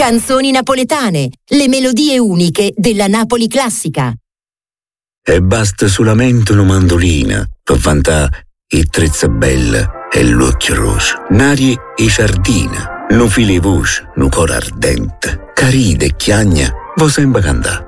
Canzoni napoletane, le melodie uniche della Napoli classica. E basta solamente una mandolina per vantare il Trezzabella e l'occhio rosso. Nari e sardina, no fili voce, no cor ardente. Caride e chiagna, vo sempre cantà.